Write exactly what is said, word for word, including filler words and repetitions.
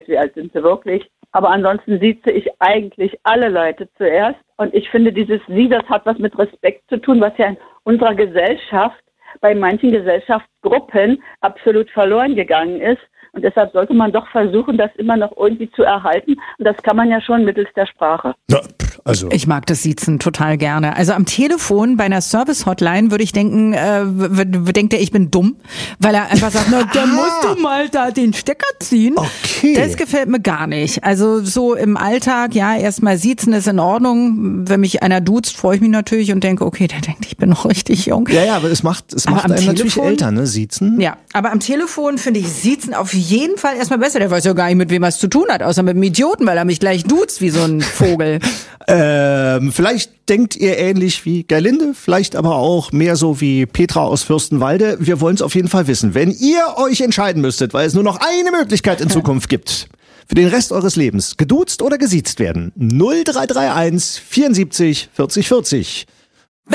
wie alt sind sie wirklich. Aber ansonsten sieze ich eigentlich alle Leute zuerst. Und ich finde, dieses Sie, das hat was mit Respekt zu tun, was ja in unserer Gesellschaft, bei manchen Gesellschaftsgruppen absolut verloren gegangen ist. Und deshalb sollte man doch versuchen, das immer noch irgendwie zu erhalten. Und das kann man ja schon mittels der Sprache. Ja, also. Ich mag das Siezen total gerne. Also am Telefon bei einer Service-Hotline würde ich denken, äh, denkt er, ich bin dumm, weil er einfach sagt, na, da musst du mal da den Stecker ziehen. Okay. Das gefällt mir gar nicht. Also so im Alltag, ja, erstmal siezen ist in Ordnung. Wenn mich einer duzt, freue ich mich natürlich und denke, okay, der denkt, ich bin noch richtig jung. Ja, ja, aber es macht, es macht einen natürlich älter, ne, Siezen. Ja, aber am Telefon finde ich Siezen auf jeden Fall erstmal besser. Der weiß ja gar nicht, mit wem er es zu tun hat, außer mit dem Idioten, weil er mich gleich duzt wie so ein Vogel. ähm, vielleicht denkt ihr ähnlich wie Gerlinde, vielleicht aber auch mehr so wie Petra aus Fürstenwalde. Wir wollen es auf jeden Fall wissen. Wenn ihr euch entscheiden müsstet, weil es nur noch eine Möglichkeit in Zukunft gibt, für den Rest eures Lebens, geduzt oder gesiezt werden, null drei drei eins vierundsiebzig vierzig vierzig.